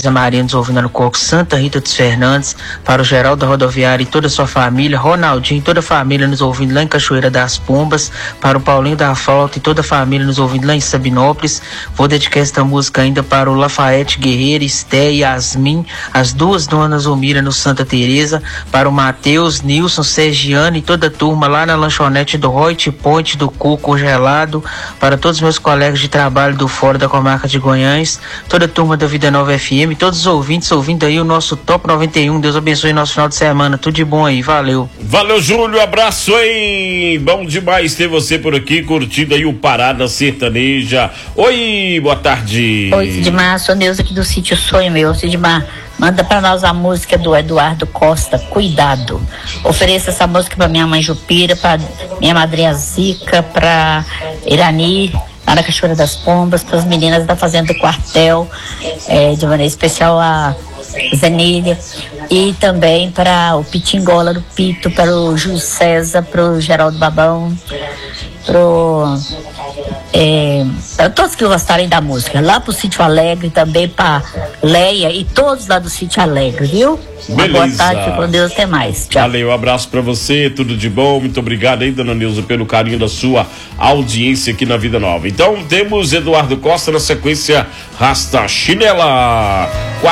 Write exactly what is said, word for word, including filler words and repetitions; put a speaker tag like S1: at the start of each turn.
S1: Tereza Maria nos ouvindo no Coco, Santa Rita dos Fernandes, para o Geraldo da Rodoviária e toda a sua família, Ronaldinho e toda a família nos ouvindo lá em Cachoeira das Pombas, para o Paulinho da Flauta e toda a família nos ouvindo lá em Sabinópolis. Vou dedicar esta música ainda para o Lafayette Guerreiro, Esté e Yasmin, as duas donas Omira no Santa Teresa, para o Matheus, Nilson, Sergiano e toda a turma lá na lanchonete do Roit Point do Coco Gelado, para todos os meus colegas de trabalho do Fórum da Comarca de Goiânia, toda a turma da Vida Nova F M, todos os ouvintes ouvindo aí o nosso Top noventa e um. Deus abençoe nosso final de semana, tudo de bom aí, valeu.
S2: Valeu, Júlio, abraço aí, bom demais ter você por aqui, curtindo aí o Parada Sertaneja. Oi, boa tarde.
S3: Oi, Sidmar, sou Neuza aqui do Sítio Sonho Meu. Sidmar, manda pra nós a música do Eduardo Costa, Cuidado. Ofereça essa música pra minha mãe Jupira, pra minha madrinha Zica, pra Irani, lá na Cachoeira das Pombas, para as meninas da Fazenda do Quartel, é, de maneira especial a Zenília, e também para o Pitingola do Pito, para o Júlio César, para o Geraldo Babão, pro, é, para todos que gostarem da música, lá pro Sítio Alegre, também para Leia e todos lá do Sítio Alegre, viu? Uma boa tarde, com Deus, até mais. Tchau.
S2: Valeu, um abraço pra você, tudo de bom, muito obrigado aí, dona Neuza, pelo carinho da sua audiência aqui na Vida Nova. Então temos Eduardo Costa, na sequência Rasta Chinela.